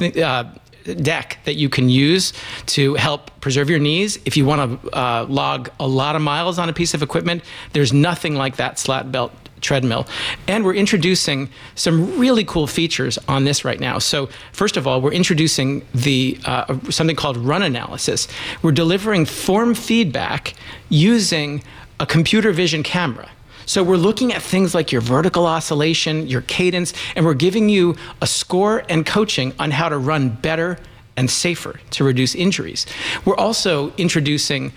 deck that you can use to help preserve your knees. If you want to log a lot of miles on a piece of equipment, there's nothing like that slat belt treadmill. And we're introducing some really cool features on this right now. So first of all, we're introducing something called run analysis. We're delivering form feedback using a computer vision camera. So we're looking at things like your vertical oscillation, your cadence, and we're giving you a score and coaching on how to run better and safer to reduce injuries. We're also introducing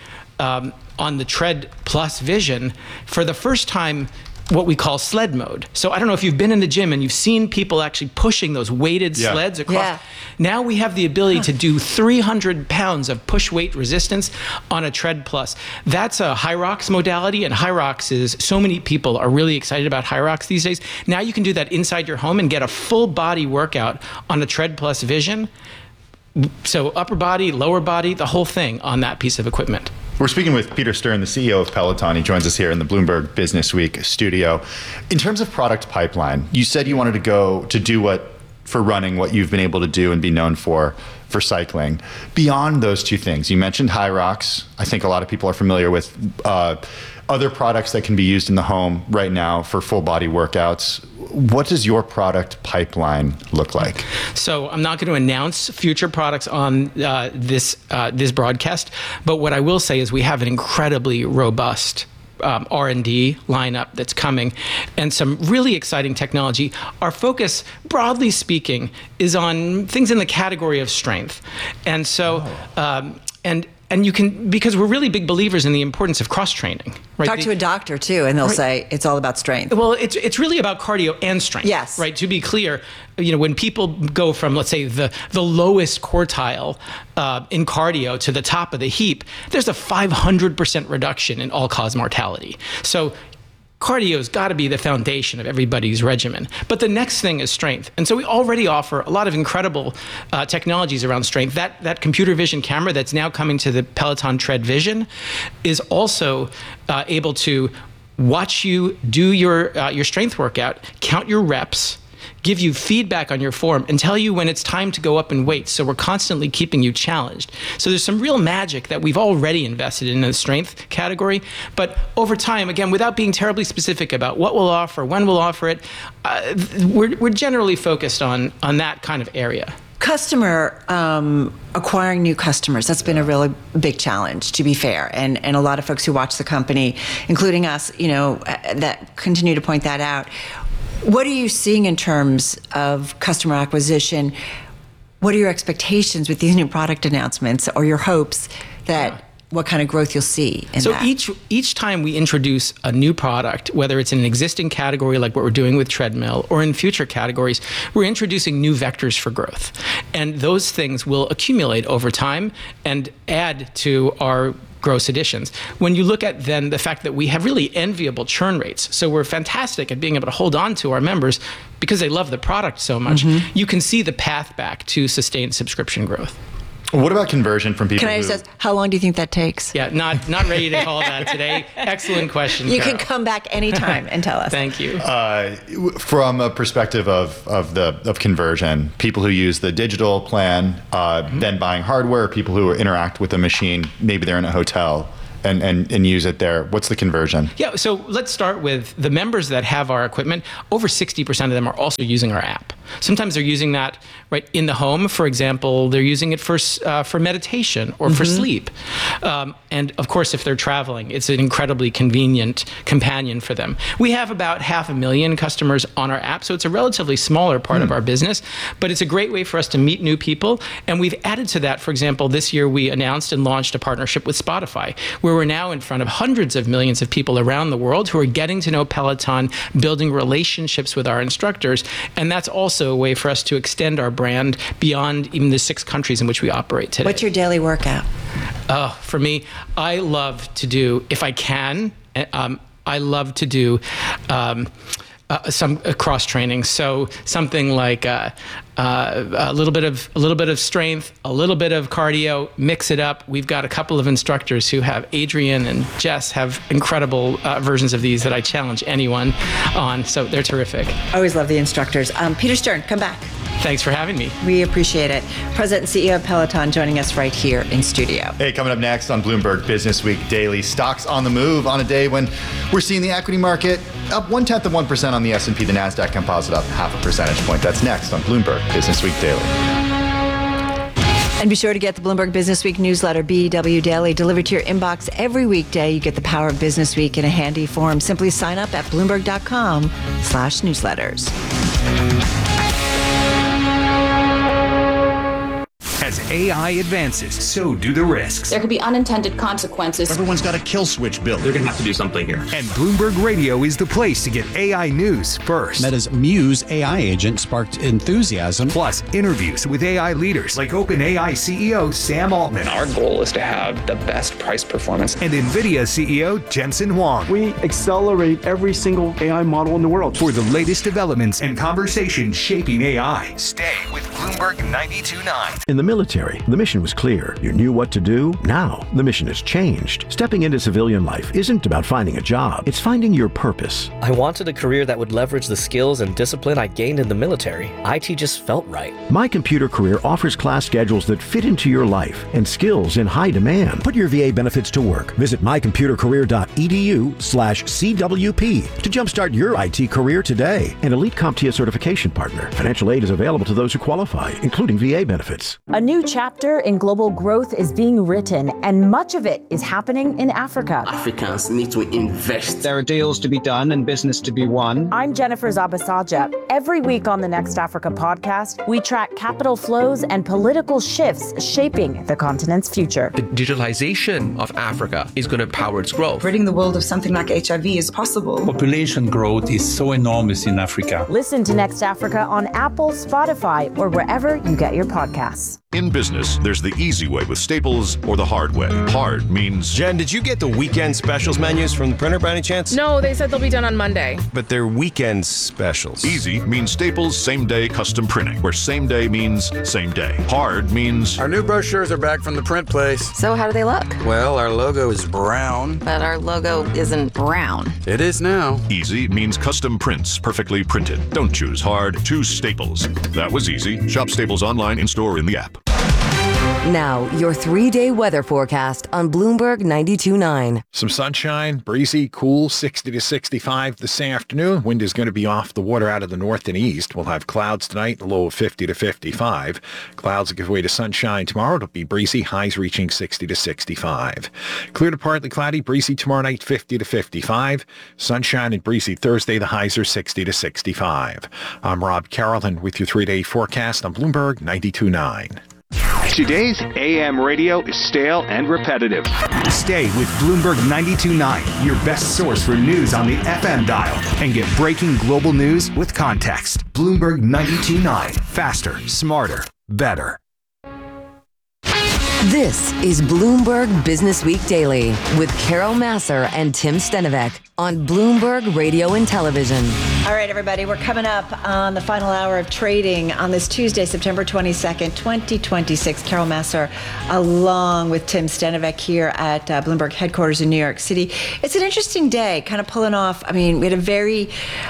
on the Tread Plus Vision, for the first time, what we call sled mode. So I don't know if you've been in the gym and you've seen people actually pushing those weighted sleds across. Yeah. Now we have the ability to do 300 pounds of push weight resistance on a Tread Plus. That's a Hyrox modality, and Hyrox is, so many people are really excited about Hyrox these days. Now you can do that inside your home and get a full body workout on a Tread Plus Vision. So upper body, lower body, the whole thing on that piece of equipment. We're speaking with Peter Stern, the CEO of Peloton. He joins us here in the Bloomberg Business Week studio. In terms of product pipeline, you said you wanted to go to do what you've been able to do and be known for cycling. Beyond those two things, you mentioned Hyrox. I think a lot of people are familiar with other products that can be used in the home right now for full body workouts. What does your product pipeline look like? So I'm not going to announce future products on this broadcast, but what I will say is we have an incredibly robust R&D lineup that's coming, and some really exciting technology. Our focus, broadly speaking, is on things in the category of strength. And so, and you can, because we're really big believers in the importance of cross-training. Right? Talk to a doctor, too, and they'll say it's all about strength. Well, it's really about cardio and strength. Yes. Right? To be clear, when people go from, let's say, the lowest quartile in cardio to the top of the heap, there's a 500% reduction in all-cause mortality. So cardio's got to be the foundation of everybody's regimen. But the next thing is strength. And so we already offer a lot of incredible technologies around strength. That computer vision camera that's now coming to the Peloton Tread Vision is also able to watch you do your strength workout, count your reps, give you feedback on your form, and tell you when it's time to go up in weight. So we're constantly keeping you challenged. So there's some real magic that we've already invested in the strength category. But over time, again, without being terribly specific about what we'll offer, when we'll offer it, we're generally focused on that kind of area. Customer acquiring new customers, that's been a really big challenge, to be fair, and a lot of folks who watch the company, including us, that continue to point that out. What are you seeing in terms of customer acquisition? What are your expectations with these new product announcements, or your hopes that what kind of growth you'll see in that? Each time we introduce a new product, whether it's in an existing category like what we're doing with Treadmill, or in future categories, we're introducing new vectors for growth. And those things will accumulate over time and add to our gross additions. When you look at then the fact that we have really enviable churn rates, so we're fantastic at being able to hold on to our members because they love the product so much, you can see the path back to sustained subscription growth. What about conversion from people? Can I just ask, how long do you think that takes? Yeah, not ready to call that today. Excellent question, You Carol. can come back anytime and tell us. Thank you. From a perspective of conversion, people who use the digital plan, then buying hardware, people who interact with a machine, maybe they're in a hotel and use it there. What's the conversion? Yeah, so let's start with the members that have our equipment. Over 60% of them are also using our app. Sometimes they're using that right in the home. For example, they're using it for meditation or for sleep. And of course, if they're traveling, it's an incredibly convenient companion for them. We have about 500,000 customers on our app, so it's a relatively smaller part of our business, but it's a great way for us to meet new people. And we've added to that, for example, this year we announced and launched a partnership with Spotify, where we're now in front of hundreds of millions of people around the world who are getting to know Peloton, building relationships with our instructors. And that's also a way for us to extend our brand beyond even the 6 countries in which we operate today. What's your daily workout? For me, I love to do, if I can, I love to do some cross training. So something like a little bit of strength, a little bit of cardio, mix it up. We've got a couple of instructors who have, Adrian and Jess, have incredible versions of these that I challenge anyone on. So they're terrific. I always love the instructors. Peter Stern, come back. Thanks for having me. We appreciate it. President and CEO of Peloton joining us right here in studio. Hey, coming up next on Bloomberg Business Week Daily, stocks on the move on a day when we're seeing the equity market up 0.1% on the S&P, the NASDAQ composite up 0.5 percentage point. That's next on Bloomberg Business Week Daily. And be sure to get the Bloomberg Business Week newsletter, BW Daily, delivered to your inbox every weekday. You get the power of Business Week in a handy form. Simply sign up at Bloomberg.com/newsletters. As AI advances, so do the risks. There could be unintended consequences. Everyone's got a kill switch built. They're going to have to do something here. And Bloomberg Radio is the place to get AI news first. Meta's Muse AI agent sparked enthusiasm. Plus, interviews with AI leaders like OpenAI CEO Sam Altman. Our goal is to have the best price performance. And NVIDIA CEO Jensen Huang. We accelerate every single AI model in the world. For the latest developments and conversations shaping AI. Stay with Bloomberg 92.9. In the military, the mission was clear. You knew what to do. Now, the mission has changed. Stepping into civilian life isn't about finding a job. It's finding your purpose. I wanted a career that would leverage the skills and discipline I gained in the military. IT just felt right. My Computer Career offers class schedules that fit into your life and skills in high demand. Put your VA benefits to work. Visit mycomputercareer.edu/CWP to jumpstart your IT career today. An Elite CompTIA certification partner. Financial aid is available to those who qualify, including VA benefits. A new chapter in global growth is being written, and much of it is happening in Africa. Africans need to invest. There are deals to be done and business to be won. I'm Jennifer Zabasaja. Every week on the Next Africa podcast, we track capital flows and political shifts shaping the continent's future. The digitalization of Africa is going to power its growth. Ridding the world of something like HIV is possible. Population growth is so enormous in Africa. Listen to Next Africa on Apple, Spotify, or wherever you get your podcasts. In business, there's the easy way with Staples or the hard way. Hard means... Jen, did you get the weekend specials menus from the printer by any chance? No, they said they'll be done on Monday. But they're weekend specials. Easy means Staples same-day custom printing, where same day means same day. Hard means... Our new brochures are back from the print place. So how do they look? Well, our logo is brown. But our logo isn't brown. It is now. Easy means custom prints, perfectly printed. Don't choose hard, choose Staples. That was easy. Shop Staples online, in-store, in the app. Now, your 3-day weather forecast on Bloomberg 92.9. Some sunshine, breezy, cool, 60 to 65 this afternoon. Wind is going to be off the water out of the north and east. We'll have clouds tonight, a low of 50 to 55. Clouds will give way to sunshine tomorrow. It'll be breezy, highs reaching 60 to 65. Clear to partly cloudy, breezy tomorrow night, 50 to 55. Sunshine and breezy Thursday, the highs are 60 to 65. I'm Rob Carrollton with your 3-day forecast on Bloomberg 92.9. Today's AM radio is stale and repetitive. Stay with Bloomberg 92.9, your best source for news on the FM dial, and get breaking global news with context. Bloomberg 92.9, faster, smarter, better. This is Bloomberg Business Week Daily with Carol Massar and Tim Stenovec on Bloomberg Radio and Television. All right, everybody, we're coming up on the final hour of trading on this Tuesday, September 22nd, 2026. Carol Massar along with Tim Stenovec here at Bloomberg headquarters in New York City. It's an interesting day, kind of pulling off. I mean, we had a very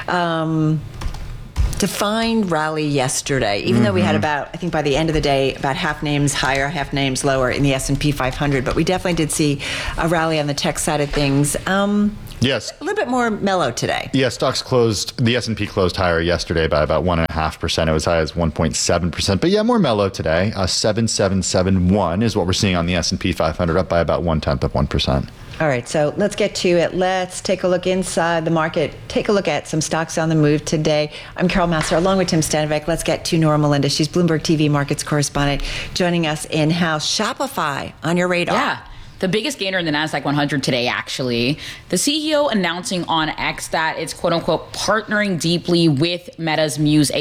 defined rally yesterday, even though we had about, I think by the end of the day, about half names higher, half names lower in the S&P 500. But we definitely did see a rally on the tech side of things. Yes. A little bit more mellow today. Yeah, stocks closed, the S&P closed higher yesterday by about 1.5%. It was high as 1.7%. But yeah, more mellow today. 7771 is what we're seeing on the S&P 500, up by about 0.1%. All right, so let's get to it. Let's take a look inside the market, take a look at some stocks on the move today. I'm Carol Massar along with Tim Stenovec. Let's get to Nora Melinda. She's Bloomberg TV markets correspondent, joining us in-house. Shopify on your radar. Yeah. The biggest gainer in the NASDAQ 100 today, actually. The CEO announcing on X that it's, quote unquote, partnering deeply with Meta's Muse